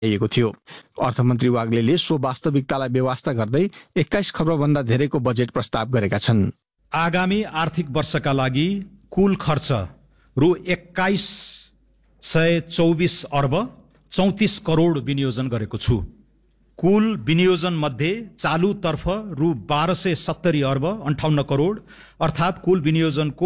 ल्याइएको थियो। अर्थमन्त्री वाग्लेले सो वास्तविकतालाई बेवास्ता गर्दै 21 खर्बभन्दा धेरैको बजेट प्रस्ताव गरेका छन्। आगामी आर्थिक वर्षका लागि कुल खर्च रु 2124 अर्ब 34 करोड विनियोजन गरेको छु। कुल विनियोजन मध्ये चालुतर्फ रु 1270 अर्ब 58 करोड अर्थात् कुल विनियोजनको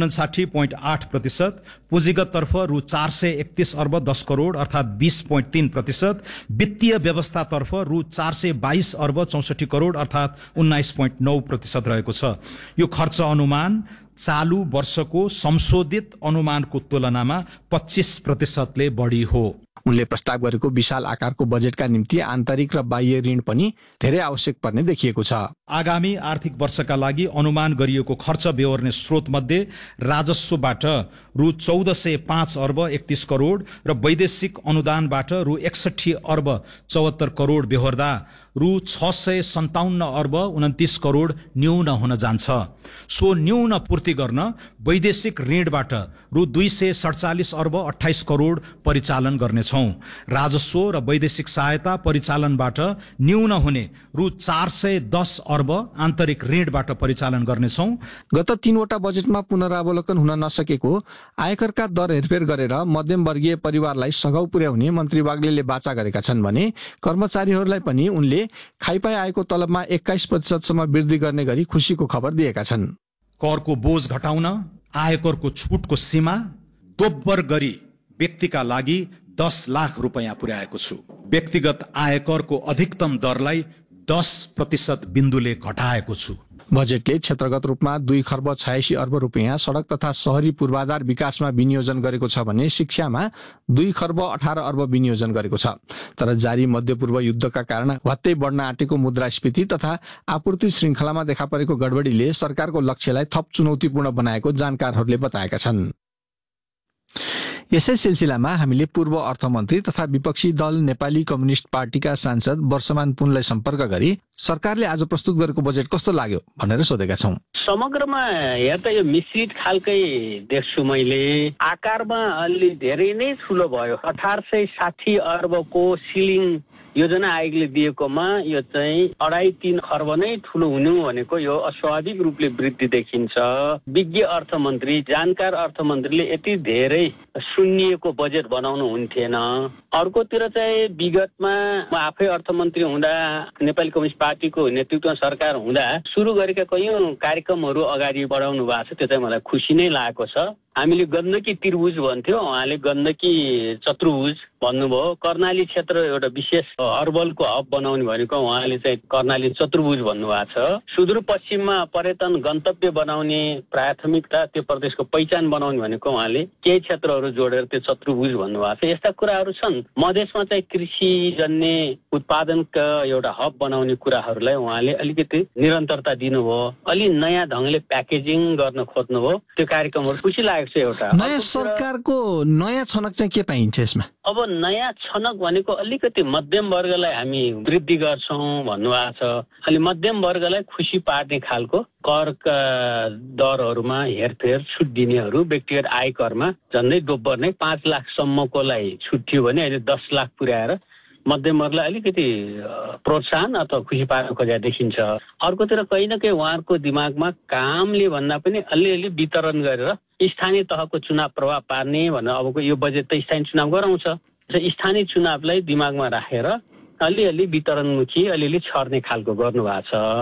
59.8%, पुँजीगततर्फ रु 431 अर्ब 10 करोड अर्थात् 20.3%, वित्तीय व्यवस्थातर्फ रु 422 अर्ब 64 करोड अर्थात् 19.9% रहेको छ। यो खर्च अनुमान चालु वर्षको संशोधित अनुमानको तुलनामा 25%ले बढी हो। उनले प्रस्ताव गरेको विशाल आकारको बजेटका निम्ति आन्तरिक र बाह्य ऋण पनि धेरै आवश्यक पर्ने देखिएको छ। आगामी आर्थिक वर्षका लागि अनुमान गरिएको खर्च बेहोर्ने स्रोत मध्ये राजस्वबाट रु 1405 अर्ब 31 करोड र वैदेशिक अनुदानबाट रु 61 अर्ब 74 करोड बेहोर्दा रु 657 अर्ब 29 करोड न्यून हुन जान्छ। सो न्यून पूर्ति गर्न वैदेशिक ऋणबाट रु 247 अर्ब 28 करोड परिचालन गर्नेछौँ। राजस्व र वैदेशिक सहायता परिचालनबाट न्यून हुने रु 410 अर्ब आन्तरिक ऋणबाट परिचालन गर्नेछौँ। गत 3वटा बजेटमा पुनरावलोकन हुन नसकेको आयकरका दर हेरफेर गरेर मध्यमवर्गीय परिवारलाई सघाउ पुर्याउने मन्त्री वाग्लेले वाचा गरेका छन् भने कर्मचारीहरूलाई पनि उनले खाइपाई आएको तलबमा 21% सम्म वृद्धि गर्ने गरी खुसीको खबर दिएका छन्। करको बोझ घटाउन आयकरको छुटको सीमा दोब्बर गरी व्यक्तिका लागि 10 लाख रुपैयाँ पुर्याएको छु। व्यक्तिगत आयकरको अधिकतम दरलाई 10% बिन्दुले घटाएको छु। बजेटले क्षेत्रगत रूपमा 2 खर्ब 86 अर्ब रुपैयाँ सडक तथा शहरी पूर्वाधार विकासमा विनियोजन गरेको छ भने शिक्षामा 2 खर्ब 18 अर्ब विनियोजन गरेको छ। तर जारी मध्यपूर्व युद्धका कारण भत्तै बढ्न आँटेको मुद्रास्फीति तथा आपूर्ति श्रृङ्खलामा देखा परेको गडबडीले सरकारको लक्ष्यलाई थप चुनौतीपूर्ण बनाएको जानकारहरूले बताएका छन्। यसै सिलसिलामा हामीले पूर्व अर्थमन्त्री तथा विपक्षी दल नेपाली कम्युनिस्ट पार्टीका सांसद वर्षमान पुनलाई सम्पर्क गरी सरकारले आज प्रस्तुत गरेको बजेट कस्तो लाग्यो भनेर सोधेका छौं। समग्रमा हेर्दा यो मिश्रित खालकै देख्छु मैले। आकारमा अलि धेरै नै ठुलो भयो। 1860 अर्बको सिलिङ योजना आयोगले दिएकोमा यो चाहिँ 2.5-3 खर्ब नै ठुलो हुनु भनेको यो अस्वाभाविक रूपले वृद्धि देखिन्छ। विज्ञ अर्थमन्त्री, जानकार अर्थमन्त्रीले यति धेरै सुन्निएको बजेट बनाउनु हुन्थेन। अर्कोतिर चाहिँ विगतमा म आफै अर्थमन्त्री हुँदा नेपाली कम्युनिस्ट पार्टीको नेतृत्वमा सरकार हुँदा सुरु गरेका कैयौं कार्यक्रमहरू अगाडि बढाउनु भएको छ। त्यो चाहिँ मलाई खुसी नै लागेको छ। हामीले गण्डकी त्रिभुज भन्थ्यो, उहाँले गण्डकी चतुर्भुज भन्नुभयो। कर्णाली क्षेत्र एउटा विशेष अर्बलको हब बनाउने भनेको उहाँले चाहिँ कर्णाली चतुर्भुज भन्नुभएको छ। सुदूरपश्चिममा पर्यटन गन्तव्य बनाउने प्राथमिकता, त्यो प्रदेशको पहिचान बनाउने भनेको उहाँले केही क्षेत्रहरू जोडेर त्यो चतुर्भुज भन्नुभएको छ। यस्ता कुराहरू छन्। मधेसमा चाहिँ कृषिजन्य उत्पादनका एउटा हब बनाउने कुराहरूलाई उहाँले अलिकति निरन्तरता दिनुभयो। अलि नयाँ ढङ्गले प्याकेजिङ गर्न खोज्नुभयो। त्यो कार्यक्रमहरू खुसी लागेको छ। एउटा नयाँ सरकारको नयाँ छनक चाहिँ के पाइन्छ यसमा? अब नयाँ छनक भनेको अलिकति मध्यम वर्गलाई हामी वृद्धि गर्छौं भन्नुभएको छ। अलि मध्यम वर्गलाई खुसी पार्ने खालको करका दरहरूमा हेरफेर छुट दिनेहरू व्यक्तिगत आयकरमा झन्डै दोब्बर नै 5 लाखसम्मकोलाई छुट थियो भने अहिले 10 लाख पुर्याएर मध्यम वर्गलाई अलिकति प्रोत्साहन अथवा खुसी पार्न खोजेको देखिन्छ। अर्कोतिर कहीँ न कहीँ उहाँहरूको दिमागमा कामले भन्दा पनि अलिअलि वितरण गरेर स्थानीय तहको चुनाव प्रभाव पार्ने भनेर अबको यो बजेट त स्थानीय चुनाव गराउँछ। स्थानीय चुनावलाई दिमागमा राखेर अलिअलि वितरणमुखी अलिअलि छर्ने खालको गर्नुभएको छ।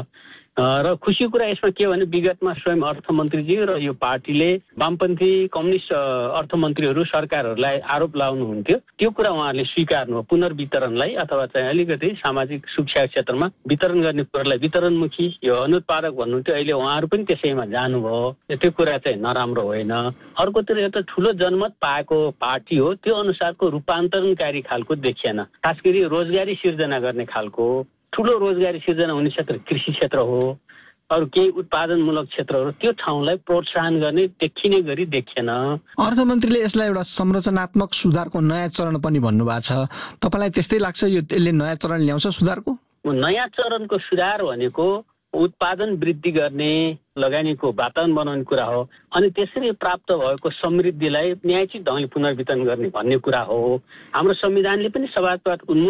र खुसी कुरा यसमा के भने विगतमा स्वयं अर्थमन्त्रीजी र यो पार्टीले वामपन्थी कम्युनिस्ट अर्थमन्त्रीहरू सरकारहरूलाई आरोप लाउनुहुन्थ्यो। त्यो कुरा उहाँहरूले स्वीकार्नु हो। पुनर्वितरणलाई अथवा चाहिँ अलिकति सामाजिक सुरक्षा क्षेत्रमा वितरण गर्ने कुरालाई वितरणमुखी यो अनुत्पादक भन्नुहुन्थ्यो। अहिले उहाँहरू पनि त्यसैमा जानुभयो। त्यो कुरा चाहिँ नराम्रो होइन। अर्कोतिर एउटा ठुलो जनमत पाएको पार्टी हो, त्यो अनुसारको रूपान्तरणकारी खालको देखिएन। खास गरी रोजगारी सिर्जना गर्ने खालको ठुलो रोजगारी सिर्जना हुने क्षेत्र कृषि क्षेत्र हो। अरू केही उत्पादनमूलक क्षेत्रहरू त्यो ठाउँलाई प्रोत्साहन गर्ने देखिने गरी देखिएन। अर्थमन्त्रीले यसलाई एउटा संरचनात्मक सुधारको नयाँ चरण पनि भन्नुभएको छ। तपाईँलाई त्यस्तै लाग्छ यसले नयाँ चरण ल्याउँछ सुधारको? नयाँ चरणको सुधार भनेको उत्पादन वृद्धि गर्ने, लगानीको वातावरण बनाउने कुरा हो। अनि त्यसरी प्राप्त भएको समृद्धिलाई न्यायोचित ढङ्गले पुनर्वितरण गर्ने भन्ने कुरा हो। हाम्रो संविधानले पनि समाजवाद उन्मुख